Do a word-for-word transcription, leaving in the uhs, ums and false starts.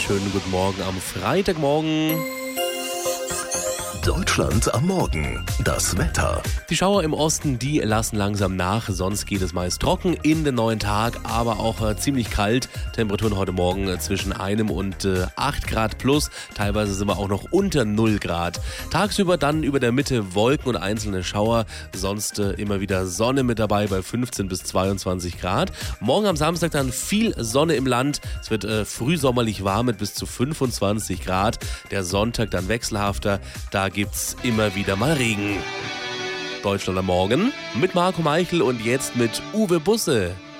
schönen guten Morgen am Freitagmorgen. Deutschland am Morgen. Das Wetter. Die Schauer im Osten, die lassen langsam nach. Sonst geht es meist trocken in den neuen Tag, aber auch äh, ziemlich kalt. Temperaturen heute Morgen äh, zwischen einem und äh, acht Grad plus. Teilweise sind wir auch noch unter null Grad. Tagsüber dann über der Mitte Wolken und einzelne Schauer. Sonst äh, immer wieder Sonne mit dabei bei fünfzehn bis zweiundzwanzig Grad. Morgen am Samstag dann viel Sonne im Land. Es wird äh, frühsommerlich warm mit bis zu fünfundzwanzig Grad. Der Sonntag dann wechselhafter. Da gibt's immer wieder mal Regen. Deutschland am Morgen mit Marco Meichel und jetzt mit Uwe Busse.